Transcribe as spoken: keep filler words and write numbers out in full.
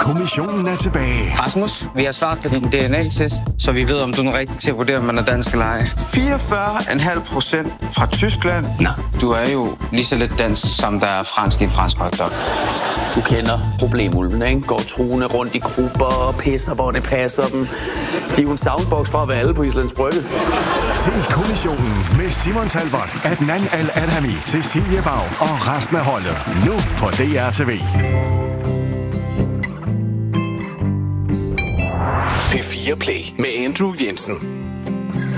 kommissionen er tilbage. Rasmus, vi har svaret på din D N A-test, så vi ved, om du er rigtig til at vurdere, om man er dansk eller ej. fireogfyrre komma fem procent fra Tyskland. Nå, du er jo lige så lidt dansk, som der er fransk i en fransk hotdog. Du kender problemulvene, ikke? Går truende rundt i grupper og pisser, hvor det passer dem. De er jo en soundbox fra at være alle på Islands Brygge. Se kommissionen med Simon Talbot, Adnan Al-Adhami, Cecilie Bag og resten af holdet. Nu på D R T V. P fire Play med Andrew Jensen.